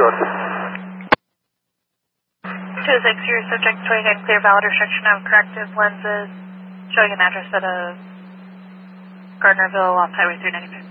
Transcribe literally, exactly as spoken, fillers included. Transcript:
road. two oh six, your subject twenty-nine, clear, valid restriction of corrective lenses, showing an address at a Gardnerville off Highway three ninety-five.